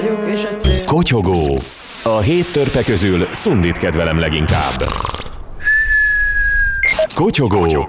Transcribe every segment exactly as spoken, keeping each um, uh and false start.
és a cél. Kotyogó. A hét törpe közül Szundit kedvelem leginkább. Kotyogó.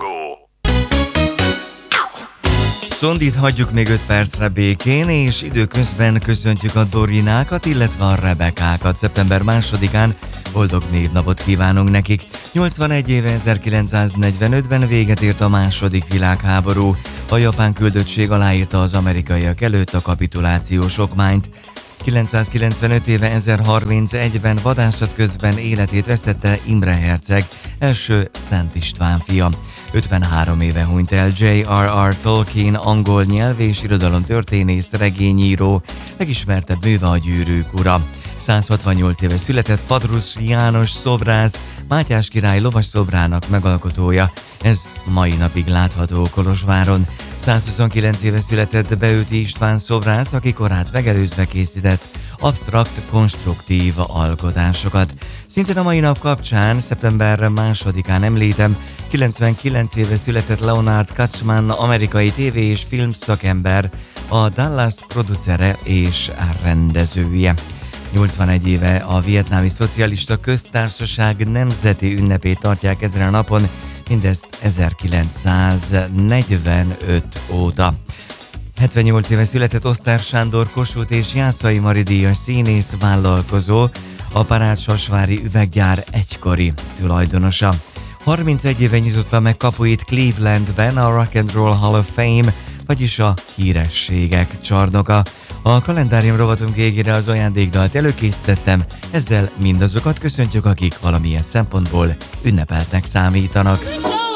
Szundit hagyjuk még öt percre békén, és időközben köszöntjük a Dorinákat, illetve a Rebekákat. szeptember másodikán boldog névnapot kívánunk nekik. nyolcvanegy éve ezerkilencszáznegyvenötben véget ért a második világháború. A japán küldöttség aláírta az amerikaiak előtt a kapitulációs okmányt. kilencszázkilencvenöt éve ezerharmincegyben vadászat közben életét vesztette Imre herceg, első Szent István fia. ötvenhárom éve hunyt el J R R Tolkien, angol nyelv és irodalomtörténész, regényíró, legismertebb műve a Gyűrűk ura. száz hatvannyolc éve született Fadrusz János szobrász, Mátyás király lovas szobrának megalkotója. Ez mai napig látható Kolozsváron. száz huszonkilenc éve született Beüti István szobrász, aki korát megelőzve készített absztrakt, konstruktív alkotásokat. Szintén a mai nap kapcsán, szeptember másodikán említem, kilencvenkilenc éve született Leonard Katzman, amerikai tévé- és filmszakember, a Dallas producere és rendezője. nyolcvanegy éve a Vietnámi Szocialista Köztársaság nemzeti ünnepét tartják ezen a napon, mindezt ezerkilencszáznegyvenöt óta. hetvennyolc éve született Osztár Sándor, Kossuth és Jászai Mari díjas színész, vállalkozó, a Parács-Sasvári üveggyár egykori tulajdonosa. harmincegy éve nyitotta meg kapuit Clevelandben a Rock and Roll Hall of Fame, vagyis a hírességek csarnoka. A kalendárium rovatunk végére az ajándékdalt előkészítettem, ezzel mindazokat köszöntjük, akik valamilyen szempontból ünnepeltnek számítanak.